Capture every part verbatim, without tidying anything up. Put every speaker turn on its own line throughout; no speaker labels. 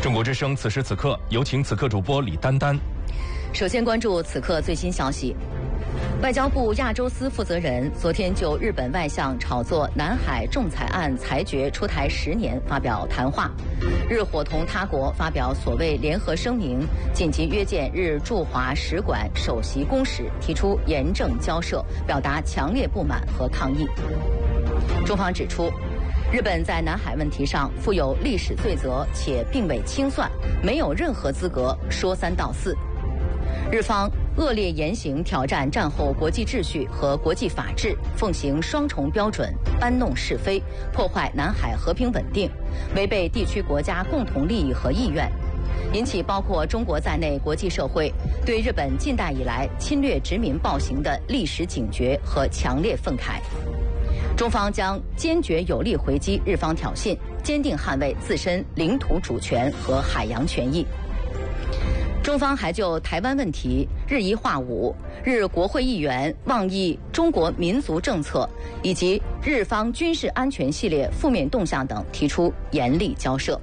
中国之声此时此刻，有请此刻主播李丹丹。
首先关注此刻最新消息。外交部亚洲司负责人昨天就日本外相炒作南海仲裁案裁决出台十年发表谈话，日伙同他国发表所谓联合声明，紧急约见日驻华使馆首席公使，提出严正交涉，表达强烈不满和抗议。中方指出，日本在南海问题上负有历史罪责，且并未清算，没有任何资格说三道四。日方恶劣言行挑战战后国际秩序和国际法治，奉行双重标准，搬弄是非，破坏南海和平稳定，违背地区国家共同利益和意愿，引起包括中国在内国际社会对日本近代以来侵略殖民暴行的历史警觉和强烈愤慨。中方将坚决有力回击日方挑衅，坚定捍卫自身领土主权和海洋权益。中方还就台湾问题、日一化武、日国会议员妄议中国民族政策以及日方军事安全系列负面动向等提出严厉交涉。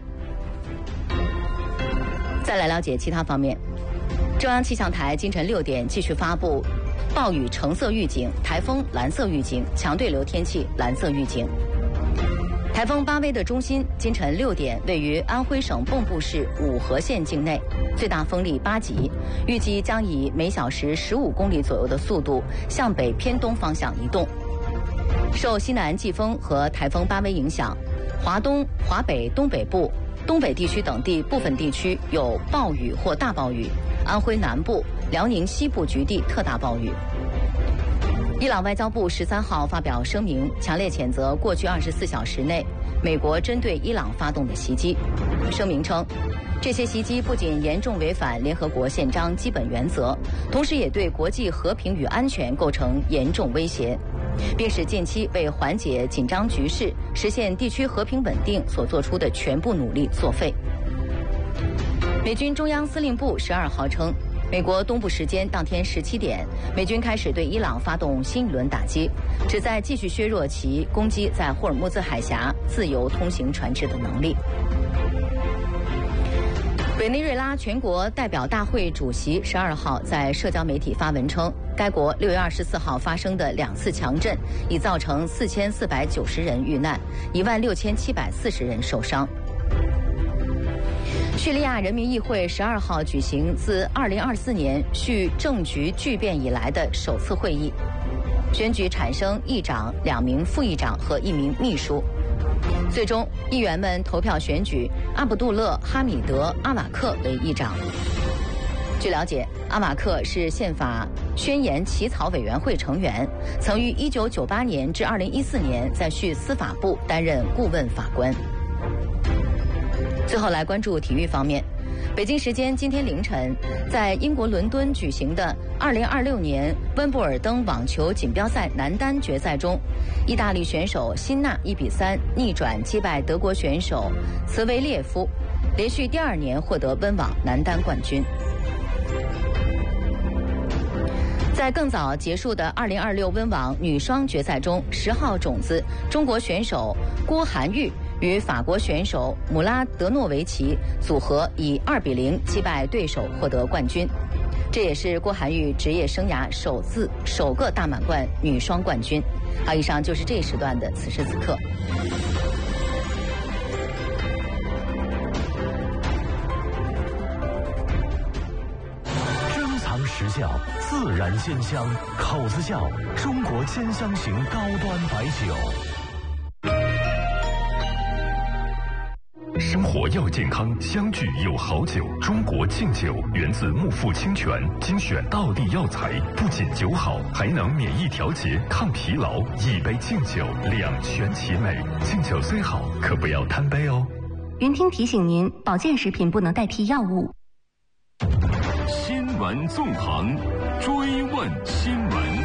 再来了解其他方面，中央气象台今晨六点继续发布暴雨橙色预警、台风蓝色预警、强对流天气蓝色预警。台风巴威的中心今晨六点位于安徽省蚌埠市五河县境内，最大风力八级，预计将以每小时十五公里左右的速度向北偏东方向移动。受西南季风和台风巴威影响，华东、华北东北部、东北地区等地部分地区有暴雨或大暴雨，安徽南部、辽宁西部局地特大暴雨。伊朗外交部十三号发表声明，强烈谴责过去二十四小时内美国针对伊朗发动的袭击。声明称，这些袭击不仅严重违反联合国宪章基本原则，同时也对国际和平与安全构成严重威胁，并使近期为缓解紧张局势、实现地区和平稳定所做出的全部努力作废。美军中央司令部十二号称，美国东部时间当天十七点，美军开始对伊朗发动新一轮打击，旨在继续削弱其攻击在霍尔木兹海峡自由通行船只的能力。委内瑞拉全国代表大会主席十二号在社交媒体发文称，该国六月二十四号发生的两次强震已造成四千四百九十人遇难，一万六千七百四十人受伤。叙利亚人民议会十二号举行自二零二四年叙政局巨变以来的首次会议，选举产生议长、两名副议长和一名秘书。最终，议员们投票选举阿卜杜勒·哈米德·阿瓦克为议长。据了解，阿瓦克是宪法宣言起草委员会成员，曾于一九九八年至二零一四年在叙司法部担任顾问法官。最后来关注体育方面，北京时间今天凌晨，在英国伦敦举行的二零二六年温布尔登网球锦标赛男单决赛中，意大利选手辛纳一比三逆转击败德国选手茨维列夫，连续第二年获得温网男单冠军。在更早结束的二零二六温网女双决赛中，十号种子中国选手郭涵玉与法国选手姆拉德诺维奇组合以二比零击败对手，获得冠军。这也是郭涵玉职业生涯首次首个大满贯女双冠军。好，以上就是这一时段的此时此刻。
珍藏时效，自然鲜香，口子窖中国鲜香型高端白酒。生活要健康，相聚有好酒。中国劲酒源自木富清泉，精选道地药材，不仅酒好，还能免疫调节、抗疲劳。一杯劲酒，两全其美。劲酒虽好，可不要贪杯哦。
云听提醒您，保健食品不能代替药物。
新闻纵横，追问新闻。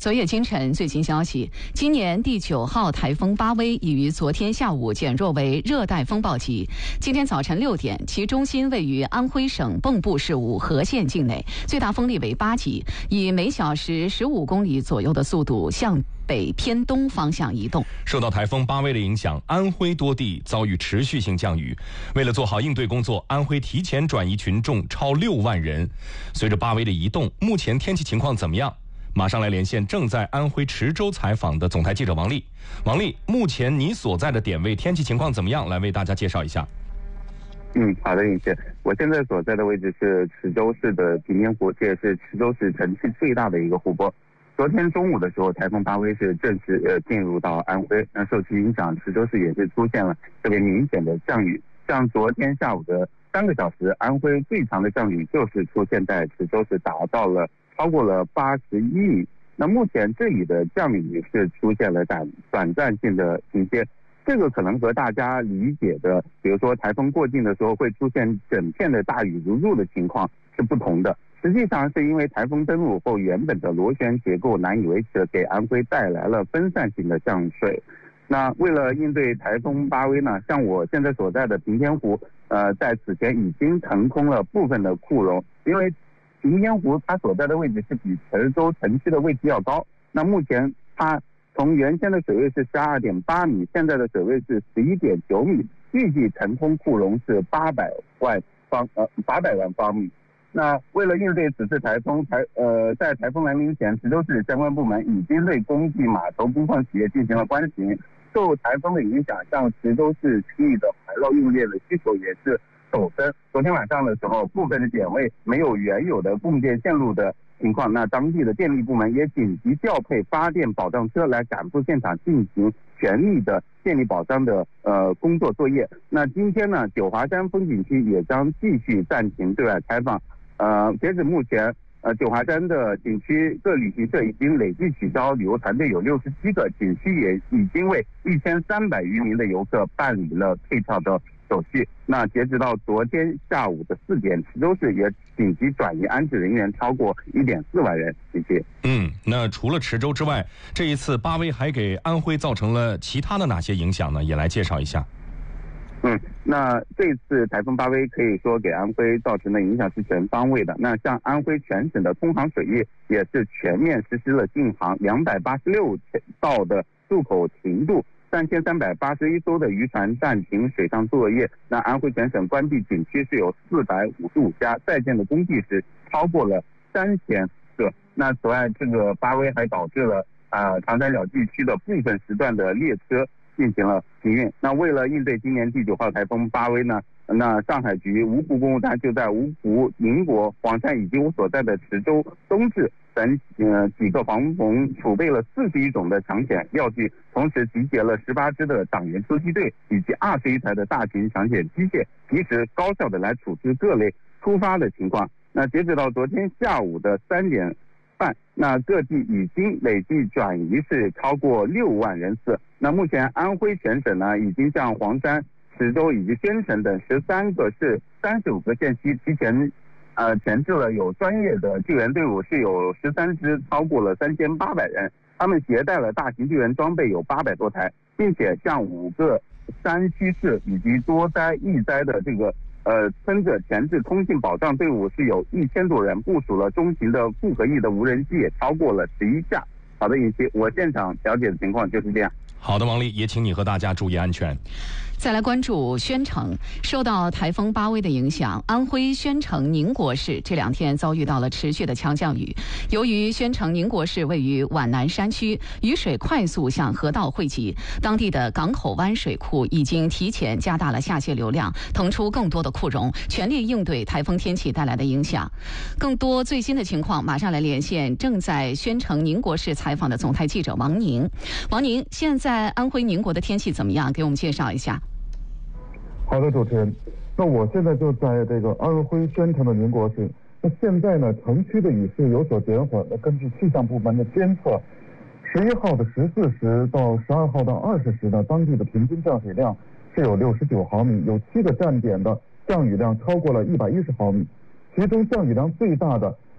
昨夜今晨最新消息，今年第九号台风巴威已于昨天下午减弱为热带风暴级。今天早晨六点，其中心位于安徽省蚌埠市五河县境内，最大风力为八级，以每小时十五公里左右的速度向北偏东方向移动。
受到台风巴威的影响，安徽多地遭遇持续性降雨。为了做好应对工作，安徽提前转移群众超六万人。随着巴威的移动，目前天气情况怎么样？马上来连线正在安徽池州采访的总台记者王丽。王丽，目前你所在的点位天气情况怎么样？来为大家介绍一下。
嗯，好的，尹姐，我现在所在的位置是池州市的平天湖，这也是池州市城区最大的一个湖泊。昨天中午的时候，台风巴威是正式呃进入到安徽，那受其影响，池州市也是出现了特别明显的降雨。像昨天下午的三个小时，安徽最长的降雨就是出现在池州市，达到了超过了八十一米。那目前这里的降雨是出现了短短暂性的停歇，这个可能和大家理解的，比如说台风过境的时候会出现整片的大雨如注的情况是不同的。实际上是因为台风登陆后原本的螺旋结构难以维持，给安徽带来了分散性的降水。那为了应对台风巴威呢，像我现在所在的平天湖，呃，在此前已经腾空了部分的库容，因为平天湖它所在的位置是比池州城区的位置要高。那目前它从原先的水位是十二点八米，现在的水位是十一点九米，预计腾空库容是八百万方呃八百万方米。那为了应对此次台风，台呃在台风来临前，池州市相关部门已经对工地、码头、工矿企业进行了关停。受台风的影响，像池州市区域的怀漏用电的需求也是陡增。昨天晚上的时候，部分的点位没有原有的供电线路的情况，那当地的电力部门也紧急调配发电保障车来赶赴现场进行全力的电力保障的呃工作作业。那今天呢，九华山风景区也将继续暂停对外开放。呃，截止目前，呃，九华山的景区各旅行社已经累计取消旅游团队有六十七个，景区也已经为一千三百余名的游客办理了退票的手续。那截止到昨天下午的四点，池州市也紧急转移安置人员超过一点四万人。谢谢。
嗯，那除了池州之外，这一次巴威还给安徽造成了其他的哪些影响呢？也来介绍一下。
嗯，那这次台风巴威可以说给安徽造成的影响是全方位的。那像安徽全省的通航水域也是全面实施了禁航，两百八十六道的入口停渡，三千三百八十一艘的渔船暂停水上作业。那安徽全省关闭景区是有四百五十五家，在建的工地是超过了三千个。那此外，这个巴威还导致了啊、呃、长三角地区的部分时段的列车进行了停运。那为了应对今年第九号台风巴威呢，那上海局芜湖公务站就在芜湖、宁国、黄山以及我所在的池州、东至等呃几个防洪储备了四十一种的抢险药剂，同时集结了十八支的党员突击队以及二十一台的大型抢险机械，及时高效的来处置各类突发的情况。那截止到昨天下午的三点半，那各地已经累计转移是超过六万人次。那目前安徽全省呢，已经向黄山、池州以及宣城等十三个市、三十五个县区提前呃前置了有专业的救援队伍，是有十三支，超过了三千八百人。他们携带了大型救援装备有八百多台，并且向五个山区市以及多灾易灾的这个呃村子前置通信保障队伍是有一千多人，部署了中型的复合翼的无人机也超过了十一架。好的，尹希，我现场了解的情况就是这样。
好的，王丽，也请你和大家注意安全。
再来关注宣城，受到台风巴威的影响，安徽宣城宁国市这两天遭遇到了持续的强降雨。由于宣城宁国市位于皖南山区，雨水快速向河道汇集，当地的港口湾水库已经提前加大了下泄流量，腾出更多的库容，全力应对台风天气带来的影响。更多最新的情况，马上来连线正在宣城宁国市采访的总台记者王宁。王宁，现在安徽宁国的天气怎么样？给我们介绍一下。
好的，主持人，那我现在就在这个安徽宣城的宁国市。那现在呢，城区的雨势有所减缓。那根据气象部门的监测，十一号的十四时到十二号的二十时呢，当地的平均降水量是有六十九毫米，有七个站点的降雨量超过了一百一十毫米。其中降雨量最大的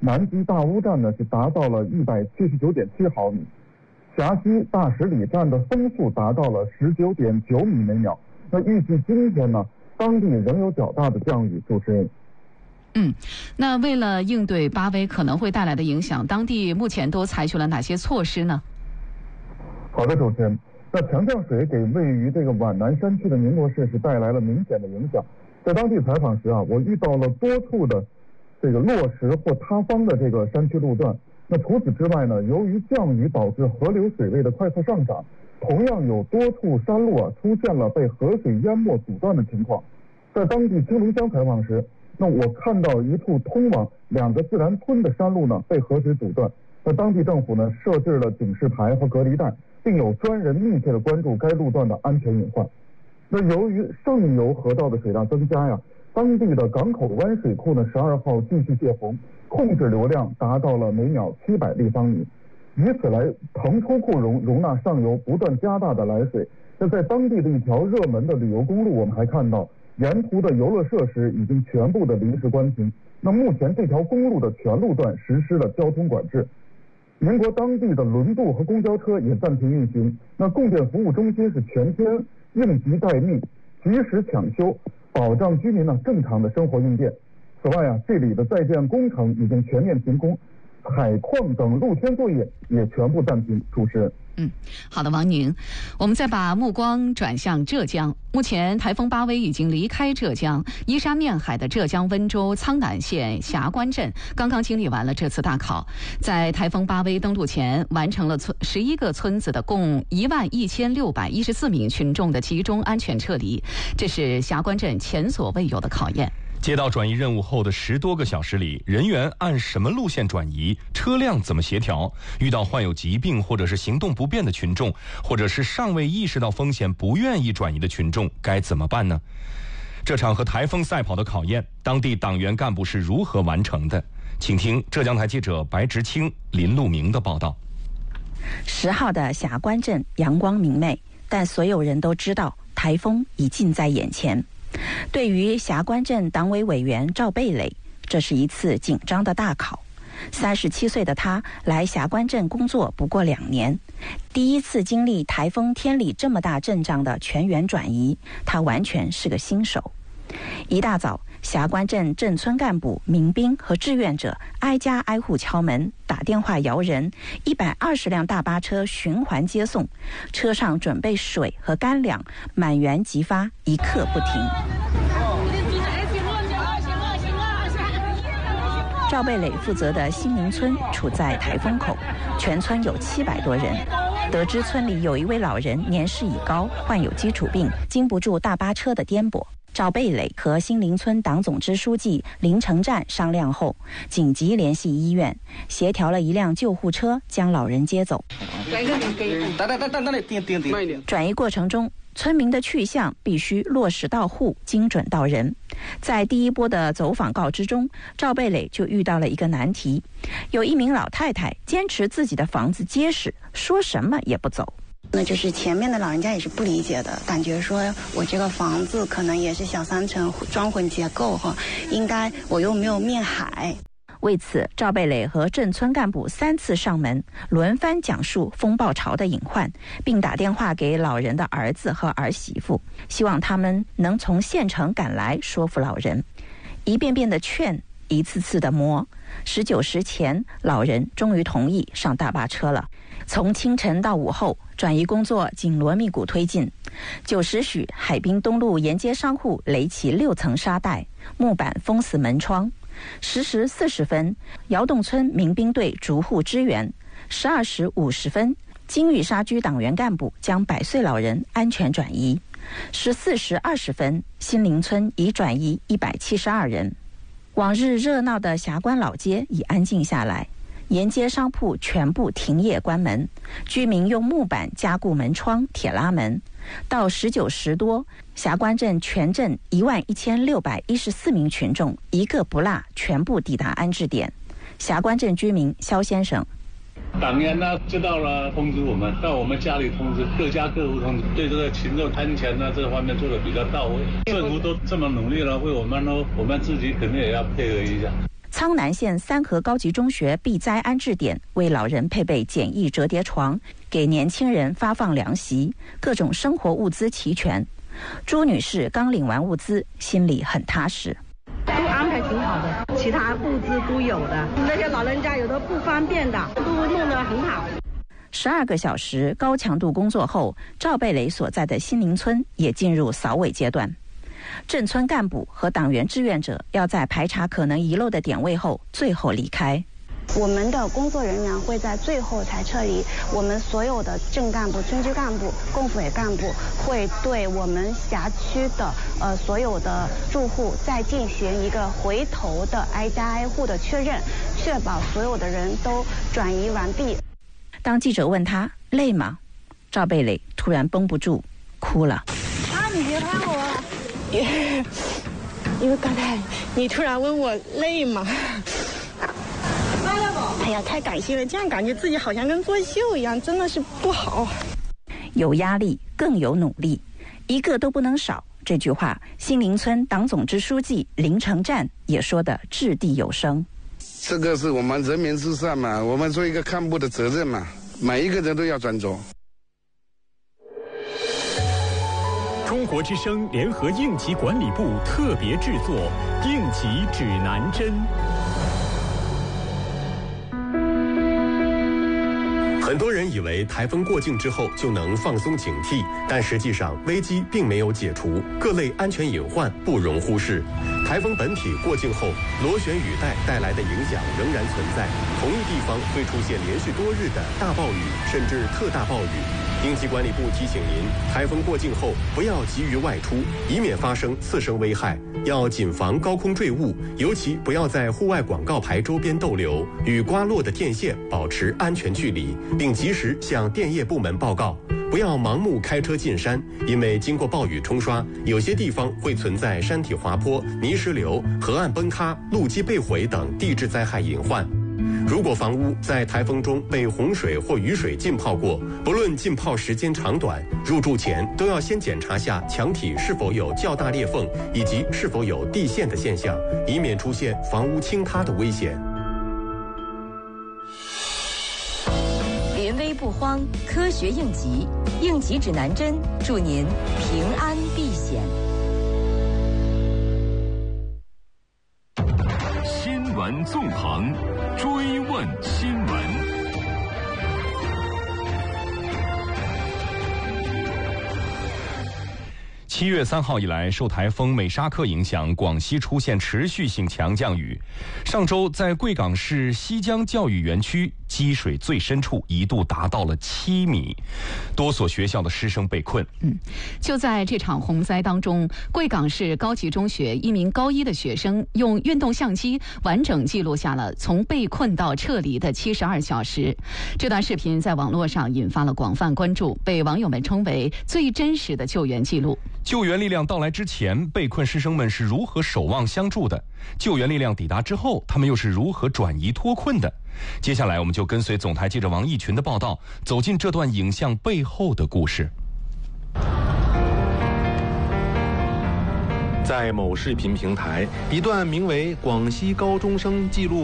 南极大污站呢是达到了一百七十九点七毫米，峡西大十里站的风速达到了十九点九米每秒。那预计今天呢，当地仍有较大的降雨。主持人。
嗯，那为了应对巴威可能会带来的影响，当地目前都采取了哪些措施呢？
好的，主持人。那强降水给位于这个皖南山区的宁国市是带来了明显的影响。在当地采访时啊，我遇到了多处的这个落石或塌方的这个山区路段。那除此之外呢，由于降雨导致河流水位的快速上涨，同样有多处山路啊出现了被河水淹没阻断的情况。在当地青龙乡采访时，那我看到一处通往两个自然村的山路呢被河水阻断。那当地政府呢设置了警示牌和隔离带，并有专人密切的关注该路段的安全隐患。那由于上游河道的水量增加呀，当地的港口湾水库呢十二号继续泄洪，控制流量达到了每秒七百立方米，以此来腾出库容容纳上游不断加大的来水。那在当地的一条热门的旅游公路，我们还看到沿途的游乐设施已经全部的临时关停。那目前这条公路的全路段实施了交通管制。宁国当地的轮渡和公交车也暂停运行。那供电服务中心是全天应急待命，及时抢修，保障居民呢正常的生活用电。此外啊，这里的在建工程已经全面停工，采矿等露天作业也全部暂停。主持人。
嗯，好的，王宁，我们再把目光转向浙江。目前台风巴威已经离开浙江，依山面海的浙江温州苍南县霞关镇刚刚经历完了这次大考，在台风巴威登陆前，完成了村十一个村子的共一万一千六百一十四名群众的集中安全撤离，这是霞关镇前所未有的考验。
接到转移任务后的十多个小时里，人员按什么路线转移？车辆怎么协调？遇到患有疾病或者是行动不便的群众，或者是尚未意识到风险不愿意转移的群众，该怎么办呢？这场和台风赛跑的考验，当地党员干部是如何完成的？请听浙江台记者白直清、林路明的报道。
十号的霞关镇阳光明媚，但所有人都知道台风已近在眼前。对于霞关镇党委委员赵贝磊，这是一次紧张的大考。三十七岁的他来霞关镇工作不过两年，第一次经历台风天里这么大阵仗的全员转移，他完全是个新手。一大早，霞关镇镇村干部、民兵和志愿者挨家挨户敲门，打电话摇人，一百二十辆大巴车循环接送，车上准备水和干粮，满员急发，一刻不停。赵贝磊负责的新民村处在台风口，全村有七百多人。得知村里有一位老人年事已高，患有基础病，经不住大巴车的颠簸。赵贝磊和新林村党总支书记林成战商量后，紧急联系医院，协调了一辆救护车将老人接走。转移过程中，村民的去向必须落实到户，精准到人。在第一波的走访告知中，赵贝磊就遇到了一个难题，有一名老太太坚持自己的房子结实，说什么也不走。
那就是前面的老人家也是不理解的，感觉说我这个房子可能也是小三层装混结构哈，应该我又没有面海。
为此，赵贝磊和镇村干部三次上门，轮番讲述风暴潮的隐患，并打电话给老人的儿子和儿媳妇，希望他们能从县城赶来说服老人。一遍遍的劝，一次次的磨，十九时前，老人终于同意上大巴车了。从清晨到午后，转移工作紧锣密鼓推进。九时许，海滨东路沿街商户垒起六层沙袋，木板封死门窗。十时四十分，窑洞村民兵队逐户支援。十二时五十分，金玉沙居党员干部将百岁老人安全转移。十四时二十分，新林村已转移一百七十二人。往日热闹的霞关老街已安静下来，沿街商铺全部停业关门，居民用木板加固门窗、铁拉门。到十九时多，霞关镇全镇一万一千六百一十四名群众一个不落全部抵达安置点。霞关镇居民肖先生，
党员呢知道了通知我们，到我们家里通知，各家各户通知，对这个群众安全呢这个方面做得比较到位。政府都这么努力了，为我们呢，我们自己肯定也要配合一下。
苍南县三河高级中学避灾安置点为老人配备简易折叠床，给年轻人发放凉席，各种生活物资齐全。朱女士刚领完物资，心里很踏实。
都安排挺好的，其他物资都有的，那些老人家有的不方便的都弄得很好。
十二个小时高强度工作后，赵贝蕾所在的新林村也进入扫尾阶段。镇村干部和党员志愿者要在排查可能遗漏的点位后，最后离开。
我们的工作人员会在最后才撤离，我们所有的镇干部、村支干部、共辅委干部会对我们辖区的呃所有的住户再进行一个回头的挨家挨户的确认，确保所有的人都转移完毕。
当记者问他累吗，赵贝蕾突然绷不住哭了。
啊，你别拍我了，因为刚才你突然问我累吗？哎呀，太感谢了，这样感觉自己好像跟作秀一样，真的是不好。
有压力更有努力，一个都不能少。这句话，新林村党总支书记林成战也说得掷地有声。
这个是我们人民至上嘛，我们做一个干部的责任嘛，每一个人都要专注。
中国之声联合应急管理部特别制作《应急指南针》。
很多人以为台风过境之后就能放松警惕，但实际上危机并没有解除，各类安全隐患不容忽视。台风本体过境后，螺旋雨带带来的影响仍然存在，同一地方会出现连续多日的大暴雨甚至特大暴雨。应急管理部提醒您，台风过境后不要急于外出，以免发生次生危害。要谨防高空坠物，尤其不要在户外广告牌周边逗留，与刮落的电线保持安全距离，并及时向电业部门报告。不要盲目开车进山，因为经过暴雨冲刷，有些地方会存在山体滑坡、泥石流、河岸崩塌、路基被毁等地质灾害隐患。如果房屋在台风中被洪水或雨水浸泡过，不论浸泡时间长短，入住前都要先检查下墙体是否有较大裂缝，以及是否有地陷的现象，以免出现房屋倾塌的危险。
临危不慌，科学应急，应急指南针，祝您平安避险。
新闻纵横，追问新闻。
七月三号以来，受台风美沙克影响，广西出现持续性强降雨。上周在贵港市西江教育园区，积水最深处一度达到了七米，多所学校的师生被困。
嗯，就在这场洪灾当中，贵港市高级中学一名高一的学生用运动相机完整记录下了从被困到撤离的七十二小时。这段视频在网络上引发了广泛关注，被网友们称为最真实的救援记录。
救援力量到来之前，被困师生们是如何守望相助的？救援力量抵达之后，他们又是如何转移脱困的？接下来，我们就跟随总台记者王义群的报道，走进这段影像背后的故事。
在某视频平台，一段名为《广西高中生记录